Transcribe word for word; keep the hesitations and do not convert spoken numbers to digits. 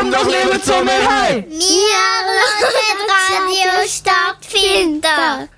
Komm doch, liebe Zummel, hey! Wir hören Radio Stadtfilter.